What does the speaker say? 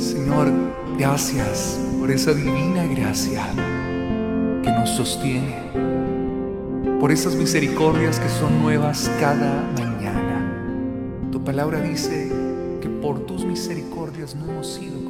Señor, gracias por esa divina gracia que nos sostiene, por esas misericordias que son nuevas cada mañana. Tu palabra dice que por tus misericordias no hemos sido